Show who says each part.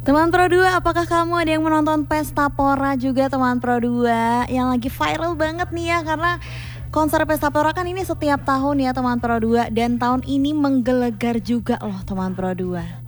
Speaker 1: Teman Pro 2, apakah kamu ada yang menonton Pesta Pora juga teman Pro 2 yang lagi viral banget nih ya, karena konser Pesta Pora kan ini setiap tahun ya teman Pro 2, dan tahun ini menggelegar juga loh teman Pro 2.